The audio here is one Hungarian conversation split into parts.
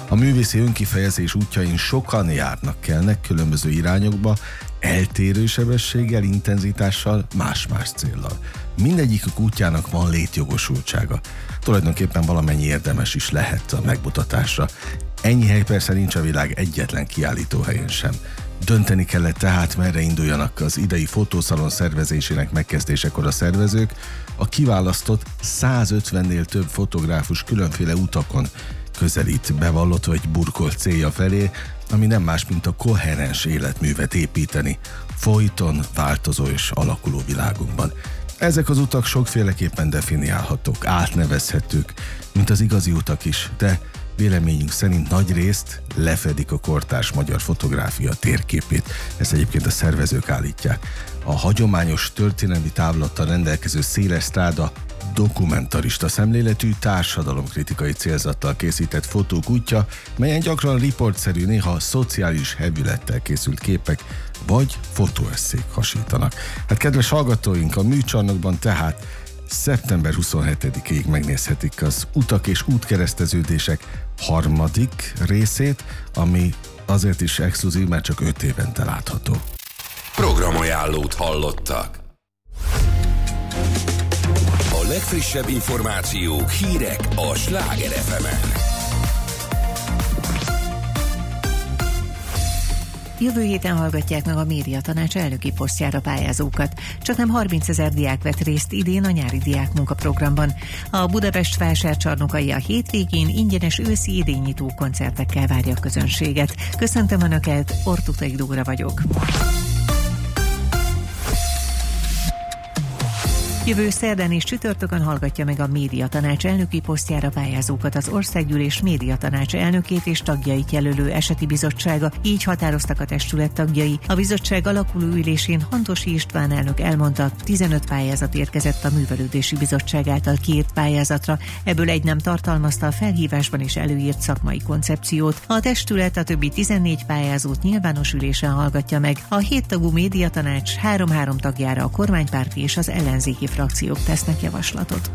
A művészi önkifejezés útjain sokan járnak, kelnek különböző irányokba, eltérő sebességgel, intenzitással, más-más céllal. Mindegyikük útjának van létjogosultsága. Tulajdonképpen valamennyi érdemes is lehet a megmutatásra. Ennyi hely persze nincs a világ egyetlen kiállítóhelyén sem. Dönteni kellett tehát, merre induljanak az idei fotószalon szervezésének megkezdésekor a szervezők. A kiválasztott 150-nél több fotográfus különféle utakon közelít bevallott vagy burkolt célja felé, ami nem más, mint a koherens életművet építeni, folyton változó és alakuló világunkban. Ezek az utak sokféleképpen definiálhatók, átnevezhetők, mint az igazi utak is, de véleményünk szerint nagy részt lefedik a kortárs magyar fotográfia térképét. Ezt egyébként a szervezők állítják. A hagyományos történelmi távlattal rendelkező széles stráda dokumentarista szemléletű, társadalomkritikai célzattal készített fotók útja, melyen gyakran riportszerű, néha szociális hevülettel készült képek vagy fotóesszék hasítanak. Hát kedves hallgatóink, a műcsarnokban tehát szeptember 27-ig megnézhetik az utak és útkereszteződések harmadik részét, ami azért is exkluzív, mert csak 5 évente látható. Programajánlót hallottak. A legfrissebb információk, hírek a Sláger FM-en. Jövő héten hallgatják meg a médiatanács elnöki posztjára pályázókat. Csaknem 30 000 diák vett részt idén a nyári diákmunkaprogramban. A Budapest vásárcsarnokai a hétvégén ingyenes őszi idénynyitó koncertekkel várja a közönséget. Köszöntöm Önöket, Ortutai Dóra vagyok. Jövő szerdán és csütörtökön hallgatja meg a médiatanács elnöki posztjára pályázókat az Országgyűlés médiatanács elnökét és tagjait jelölő eseti bizottsága, így határoztak a testület tagjai. A bizottság alakuló ülésén Hantosi István elnök elmondta, 15 pályázat érkezett a Művelődési Bizottság által kiírt pályázatra, ebből egy nem tartalmazta a felhívásban is előírt szakmai koncepciót. A testület a többi 14 pályázót nyilvános ülésen hallgatja meg. A 7 tagú médiatanács 3-3 tagjára a kormánypárti és az ellenzéki frakciók tesznek javaslatot.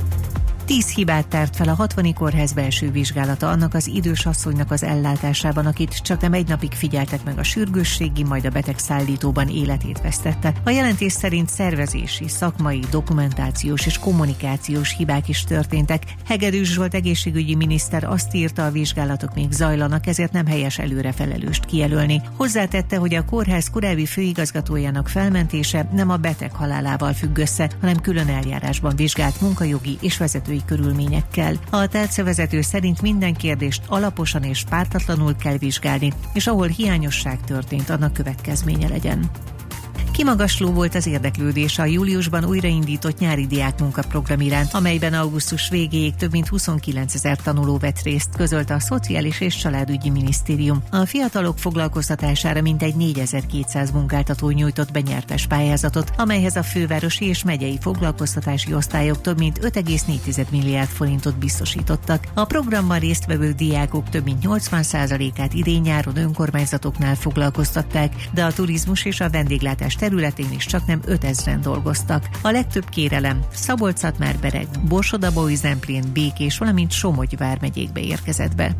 10 hibát tárt fel a 60. kórház belső vizsgálata annak az idős asszonynak az ellátásában, akit csaknem egy napig figyeltek meg a sürgősségi, majd a betegszállítóban életét vesztette. A jelentés szerint szervezési, szakmai, dokumentációs és kommunikációs hibák is történtek. Hegedűs Zsolt egészségügyi miniszter azt írta, a vizsgálatok még zajlanak, ezért nem helyes előre felelőst kijelölni. Hozzátette, hogy a kórház korábbi főigazgatójának felmentése nem a beteg halálával függ össze, hanem külön eljárásban vizsgált munkajogi és vezetői körülményekkel. A tárcavezető szerint minden kérdést alaposan és pártatlanul kell vizsgálni, és ahol hiányosság történt, annak következménye legyen. Kimagasló volt az érdeklődés a júliusban újraindított nyári diákmunkaprogram iránt, amelyben augusztus végéig több mint 29 000 tanuló vett részt, közölte a Szociális és Családügyi Minisztérium. A fiatalok foglalkoztatására mintegy 4200 munkáltató nyújtott be nyertes pályázatot, amelyhez a fővárosi és megyei foglalkoztatási osztályok több mint 5,4 milliárd forintot biztosítottak. A programban résztvevő diákok több mint 80%-át idén-nyáron önkormányzatoknál foglalkoztatták, de a turizmus és a vendéglátás területén is csaknem 5000-en dolgoztak. A legtöbb kérelem Szabolcs-Szatmár-Bereg, Borsod-Abaúj-Zemplén, Békés, valamint Somogy vármegyékbe érkezett be.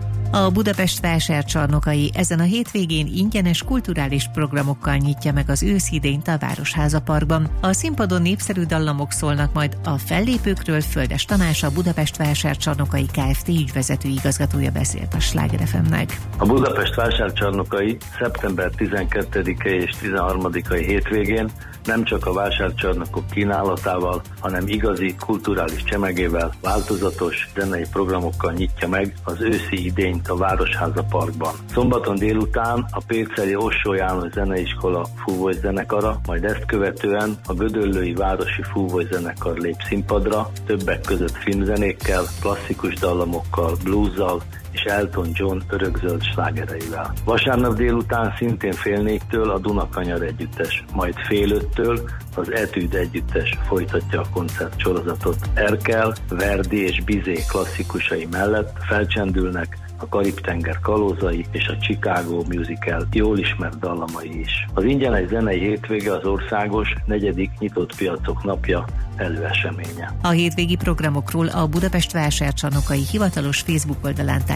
A Budapest vásárcsarnokai ezen a hétvégén ingyenes kulturális programokkal nyitja meg az őszidényt a Városháza Parkban. A színpadon népszerű dallamok szólnak majd, a fellépőkről Földes Tamás, a Budapest vásárcsarnokai Kft. Ügyvezető igazgatója beszélt a Sláger FM-nek. A Budapest vásárcsarnokai szeptember 12-e és 13-ai hétvégén nem csak a vásárcsarnokok kínálatával, hanem igazi kulturális csemegével, változatos zenei programokkal nyitja meg az őszi idényt a Városháza Parkban. Szombaton délután a Péceli Ossó János Zeneiskola fúvózenekara, majd ezt követően a Gödöllői Városi Fúvózenekar lép színpadra, többek között filmzenékkel, klasszikus dallamokkal, bluesszal és Elton John örökzöld slágereivel. Vasárnap délután szintén 4:30 a Dunakanyar együttes, majd 4:30 az Etűd együttes folytatja a koncertsorozatot. Erkel, Verdi és Bizet klasszikusai mellett felcsendülnek a Karib-tenger kalózai és a Chicago musical jól ismert dallamai is. Az ingyenes zenei hétvége az országos 4. nyitott piacok napja előeseménye. A hétvégi programokról a Budapest vásárcsarnokai hivatalos Facebook oldalán